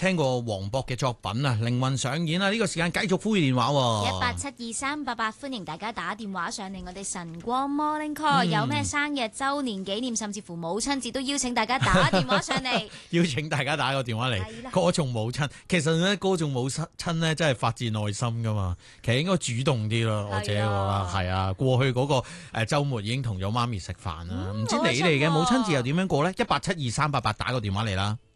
聽過黃渤嘅作品啊，靈魂上演啊！呢個時間繼續呼籲電話喎。 18723888，歡迎大家打電話上嚟我哋晨光 Morning Call，有咩生日、週年紀念，甚至乎母親節都邀請大家打電話上嚟。 邀請大家打個電話嚟歌頌母親。其實咧歌頌母親咧，真係發自內心噶嘛。其實應該主動啲咯，我自己覺得係啊。過去嗰個週末已經同咗媽咪食飯啦，唔知你哋嘅母親節又點樣過咧？18723888打個電話嚟啦。